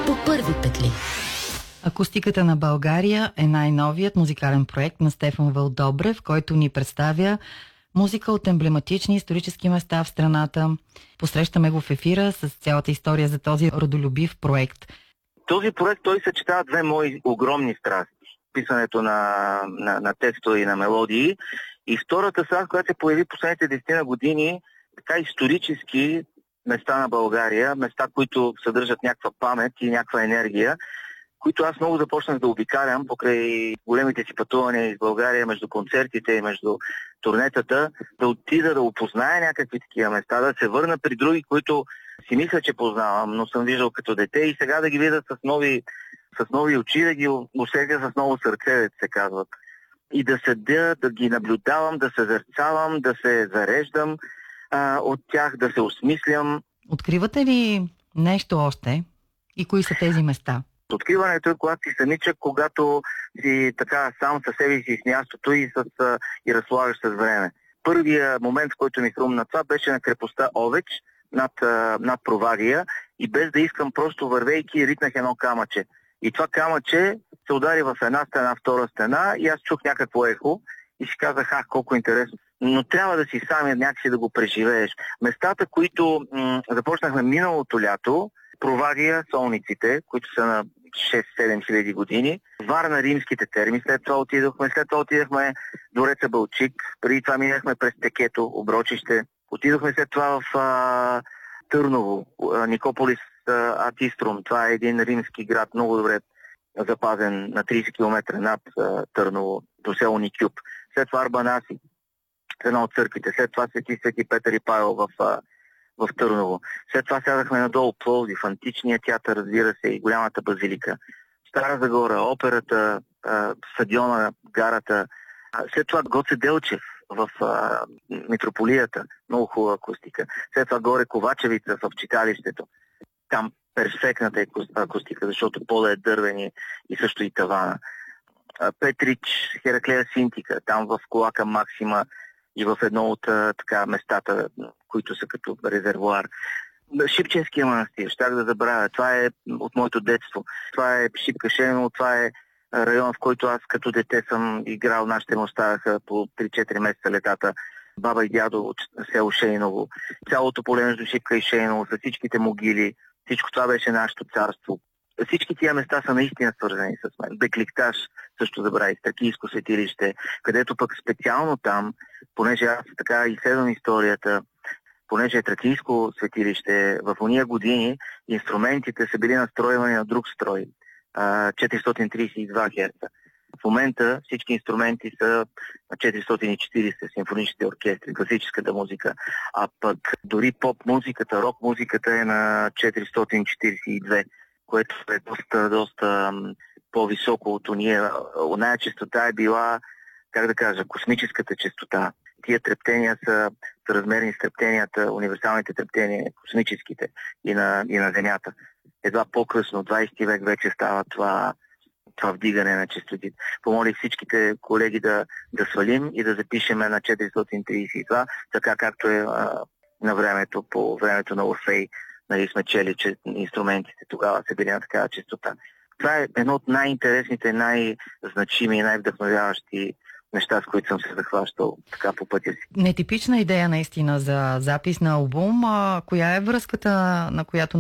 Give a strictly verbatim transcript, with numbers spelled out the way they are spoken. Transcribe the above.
По първи петли. Акустиката на България е най-новият музикален проект на Стефан Вълдобрев, който ни представя музика от емблематични исторически места в страната. Посрещаме го в ефира с цялата история за този родолюбив проект. Този проект той съчетава две мои огромни страсти. Писането на, на, на текстове и на мелодии. И втората страст, която се появи последните десет години, така исторически места на България, места, които съдържат някаква памет и някаква енергия, които аз много започнах да обикалям покрай големите си пътувания из България, между концертите и между турнетата, да отида да опозная някакви такива места, да се върна при други, които си мисля, че познавам, но съм виждал като дете и сега да ги видя с нови, с нови очи, да ги усетя с ново сърце, да се казват. И да седя, да ги наблюдавам, да се зърцавам, да се зареждам а, от тях, да се осмислям. Откривате ли нещо още и кои са тези места? Откриването е когато си самичък, когато си така сам със себе си с мястото и, с, и разполагаш с време. Първия момент, в който ми хрумна това, беше на крепостта Овеч над, над Провадия и без да искам, просто вървейки, ритнах едно камъче. И това камъче се удари в една стена, втора стена и аз чух някакво ехо и си казах, ах, колко интересно. Но трябва да си сам някакси да го преживееш. Местата, които м- започнахме миналото лято, Провадия, Солниците, които са на шест-седем хиляди години. Варна, римските терми, след това отидохме. След това отидохме двореца Балчик. Преди това минахме през Текето, Оброчище. Отидохме след това в а, Търново, а, Никополис а, Атиструм. Това е един римски град, много добре запазен на трийсет километра над а, Търново, до село Никюб. След това Арбанаси, една от църквите. След това Свети Свети Петър и Павел в а, в Търново. След това сядахме надолу Пловдив, античния театър, разбира се, и голямата базилика. Стара Загора, операта, а, стадиона, гарата. А, след това Гоце Делчев в а, Митрополията, много хубава акустика. След това горе Ковачевица в читалището. Там перфектната акустика, защото пода е дървен и, и също и тавана. А, Петрич, Хераклея Синтика, там в Колака Максима и в едно от а, така местата, които са като резервуар. Шипченския манастир, щях да забравя. Това е от моето детство. Това е Шипка Шейново, това е район, в който аз като дете съм играл. Нашите му оставаха по три-четири месеца летата. Баба и дядо от село Шейново. Цялото поле между Шипка и Шейново, с всичките могили. Всичко това беше нашето царство. Всички тия места са наистина свързани с мен. Бекликташ също забравих, Тракийско светилище, където пък специално там, понеже аз така изследвам историята, понеже е Тракийско светилище, в ония години инструментите са били настроивани на друг строй, четиристотин трийсет и два херца. В момента всички инструменти са на четиристотин и четирийсет, симфоничните оркестри, класическата музика, а пък дори поп-музиката, рок-музиката е на четиристотин четирийсет и две, което е доста, доста по-високо от уния. Оная честота е била, как да кажа, космическата честота. Тия трептения са съразмерни с трептенията, универсалните трептения, космическите и на, и на Земята. Едва по-късно, двайсети век, вече става това, това вдигане на честотите. Помолих всичките колеги да, да свалим и да запишеме на четиристотин трийсет и два, така както е а, на времето, по времето на Орфей. Нали сме чели, че инструментите тогава са били на такава честота. Това е едно от най-интересните, най-значими и най-вдъхновяващи неща, с които съм се захващал така по пътя си. Нетипична идея наистина за запис на албум. А коя е връзката, на която